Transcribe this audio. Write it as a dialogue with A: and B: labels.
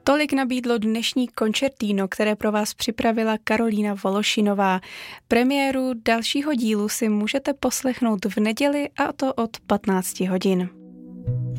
A: Tolik nabídlo dnešní koncertino, které pro vás připravila Karolína Vološinová. Premiéru dalšího dílu si můžete poslechnout v neděli, a to od 15 hodin.